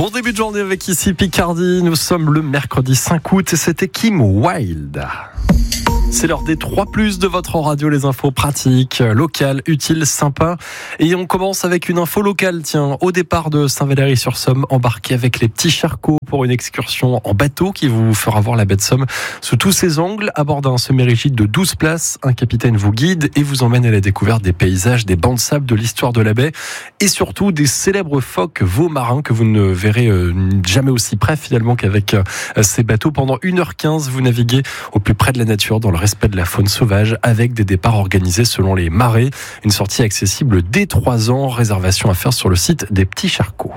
Bon début de journée avec ici Picardie. Nous sommes le mercredi 5 août et c'était Kim Wilde. C'est l'heure des 3+, de votre radio, les infos pratiques, locales, utiles, sympas. Et on commence avec une info locale, tiens, au départ de Saint-Valery-sur-Somme, embarqué avec les petits Charcots pour une excursion en bateau qui vous fera voir la baie de Somme sous tous ses angles, à bord d'un semi-rigide de 12 places. Un capitaine vous guide et vous emmène à la découverte des paysages, des bancs de sable, de l'histoire de la baie et surtout des célèbres phoques veaux marins que vous ne verrez jamais aussi près finalement qu'avec ces bateaux. Pendant 1h15, vous naviguez au plus près de la nature dans le respect de la faune sauvage avec des départs organisés selon les marées. Une sortie accessible dès 3 ans. Réservation à faire sur le site des Petits Charcots.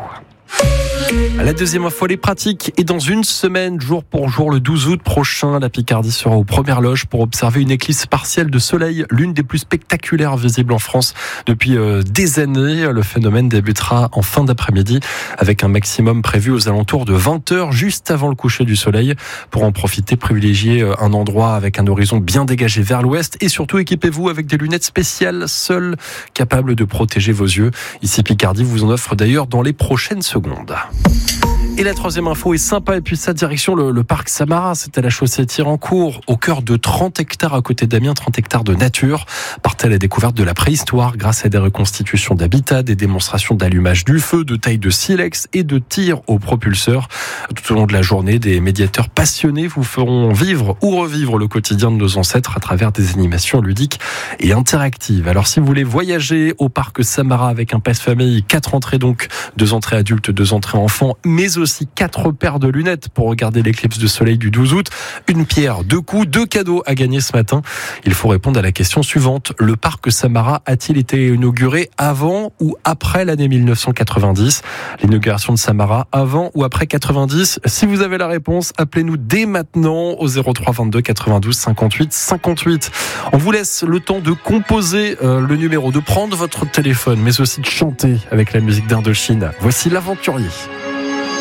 La deuxième info, les pratiques. Et dans une semaine, jour pour jour, le 12 août prochain, la Picardie sera aux premières loges pour observer une éclipse partielle de soleil, l'une des plus spectaculaires visibles en France depuis des années. Le phénomène débutera en fin d'après-midi avec un maximum prévu aux alentours de 20h, juste avant le coucher du soleil. Pour en profiter, privilégiez un endroit avec un horizon bien dégagé vers l'ouest et surtout équipez-vous avec des lunettes spéciales, seules capables de protéger vos yeux. Ici Picardie vous en offre d'ailleurs dans les prochaines secondes. Et la troisième info est sympa, et puis sa direction le parc Samara, c'est à la chaussée Thirancourt, au cœur de 30 hectares à côté d'Amiens, 30 hectares de nature. Partez à la découverte de la préhistoire grâce à des reconstitutions d'habitat, des démonstrations d'allumage du feu, de taille de silex et de tir au propulseur. Tout au long de la journée, des médiateurs passionnés vous feront vivre ou revivre le quotidien de nos ancêtres à travers des animations ludiques et interactives. Alors si vous voulez voyager au parc Samara avec un pass famille, 4 entrées donc, 2 entrées adultes, 2 entrées enfants, mais aussi 4 paires de lunettes pour regarder l'éclipse de soleil du 12 août. Une pierre, 2 coups, 2 cadeaux à gagner ce matin. Il faut répondre à la question suivante. Le parc Samara a-t-il été inauguré avant ou après l'année 1990 ? L'inauguration de Samara avant ou après 90 ? Si vous avez la réponse, appelez-nous dès maintenant au 03 22 92 58 58. On vous laisse le temps de composer le numéro, de prendre votre téléphone, mais aussi de chanter avec la musique d'Indochine. Voici l'aventurier.